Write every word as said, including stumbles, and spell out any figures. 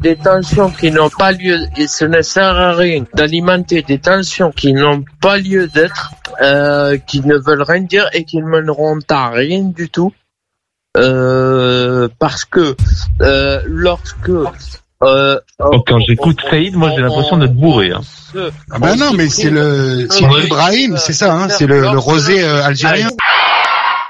des tensions qui n'ont pas lieu, et ce ne sert à rien d'alimenter des tensions qui n'ont pas lieu d'être, euh, qui ne veulent rien dire et qui ne mèneront à rien du tout, euh, parce que euh, lorsque euh, oh, quand j'écoute Saïd, moi j'ai l'impression d'être bourré. Hein. Ah ben non, mais c'est le, c'est l'Ibrahim, c'est ça, hein, c'est le, le rosé euh, algérien.